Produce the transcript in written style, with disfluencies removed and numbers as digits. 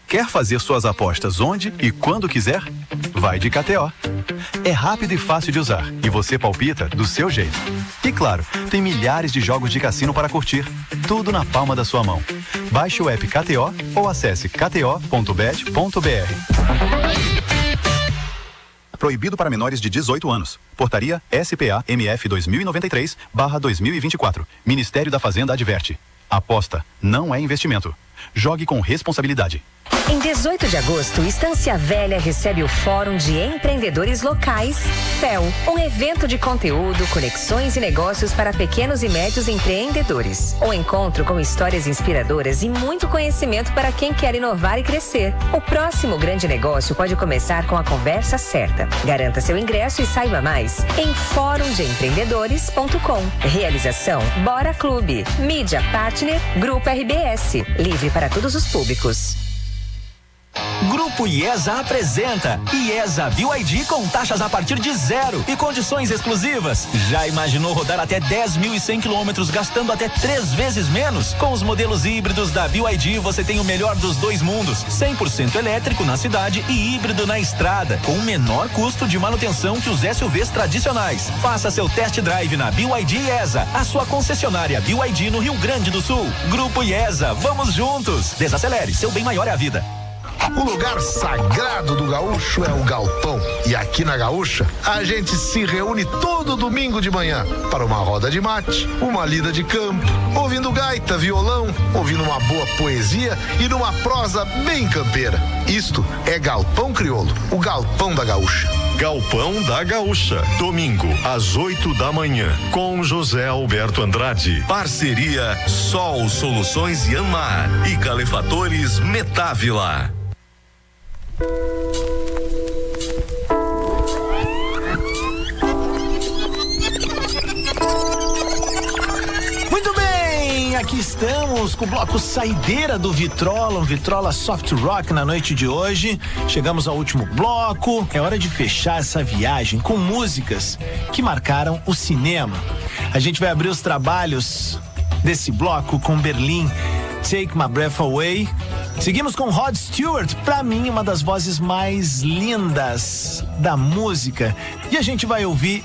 Quer fazer suas apostas onde e quando quiser? Vai de KTO. É rápido e fácil de usar e você palpita do seu jeito. E claro, tem milhares de jogos de cassino para curtir, tudo na palma da sua mão. Baixe o app KTO ou acesse kto.bet.br. Proibido para menores de 18 anos. Portaria SPA-MF 2093/2024. Ministério da Fazenda adverte. Aposta não é investimento. Jogue com responsabilidade. Em 18 de agosto, Estância Velha recebe o Fórum de Empreendedores Locais, FEL, um evento de conteúdo, conexões e negócios para pequenos e médios empreendedores. Um encontro com histórias inspiradoras e muito conhecimento para quem quer inovar e crescer. O próximo grande negócio pode começar com a conversa certa. Garanta seu ingresso e saiba mais em forumdeempreendedores.com. Realização Bora Clube. Mídia Partner Grupo RBS. Livre para todos os públicos. Grupo IESA apresenta IESA BYD com taxas a partir de 0 e condições exclusivas. Já imaginou rodar até 10.100 quilômetros gastando até 3 vezes menos? Com os modelos híbridos da BYD você tem o melhor dos dois mundos, 100% elétrico na cidade e híbrido na estrada, com o menor custo de manutenção que os SUVs tradicionais. Faça seu test drive na BYD IESA, a sua concessionária BYD no Rio Grande do Sul. Grupo IESA, vamos juntos. Desacelere, seu bem maior é a vida. O lugar sagrado do gaúcho é o galpão. E aqui na Gaúcha, a gente se reúne todo domingo de manhã para uma roda de mate, uma lida de campo, ouvindo gaita, violão, ouvindo uma boa poesia e numa prosa bem campeira. Isto é Galpão Crioulo, o galpão da Gaúcha. Galpão da Gaúcha, domingo às 8 da manhã, com José Alberto Andrade. Parceria Sol Soluções Yanmar e Calefatores Metávila. Muito bem, aqui estamos com o bloco Saideira do Vitrola, um Vitrola Soft Rock na noite de hoje. Chegamos ao último bloco, é hora de fechar essa viagem com músicas que marcaram o cinema. A gente vai abrir os trabalhos desse bloco com Berlim, Take My Breath Away. Seguimos com Rod Stewart, pra mim uma das vozes mais lindas da música. E a gente vai ouvir